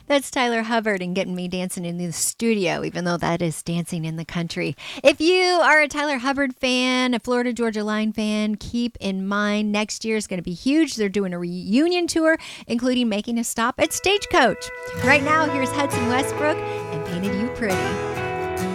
That's Tyler Hubbard and getting me dancing in the studio, even though that is dancing in the country. If you are a Tyler Hubbard fan, a Florida Georgia Line fan, keep in mind next year is going to be huge. They're doing a reunion tour, including making a stop at Stagecoach. Right now, here's Hudson Westbrook and Painted You Pretty.